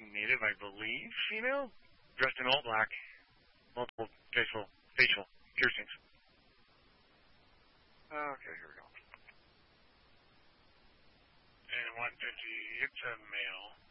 native, I believe, female, dressed in all black, multiple facial piercings. Okay, here we go. And 150, it's a male.